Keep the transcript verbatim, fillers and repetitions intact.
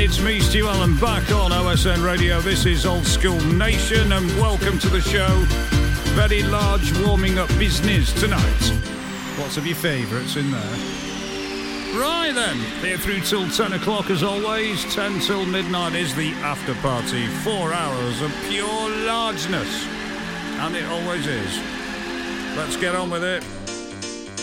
It's me, Stu Allen, back on O S N Radio. This is Old School Nation, and welcome to the show. Very large warming up business tonight. Lots of your favourites in there. Right then, here through till ten o'clock as always. ten till midnight is the after party. Four hours of pure largeness. And it always is. Let's get on with it.